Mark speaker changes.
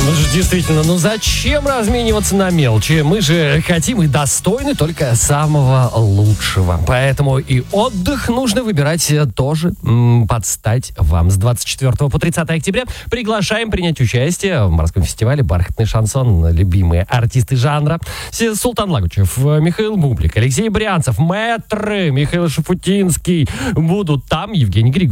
Speaker 1: Ну же, действительно, зачем размениваться на мелочи? Мы же хотим и достойны только самого лучшего. Поэтому и отдых нужно выбирать тоже под стать вам. С 24 по 30 октября приглашаем принять участие в морском фестивале «Бархатный шансон». Любимые артисты жанра: Султан Лагучев, Михаил Бублик, Алексей Брянцев, мэтры, Михаил Шафутинский будут там, Евгений Григорьев.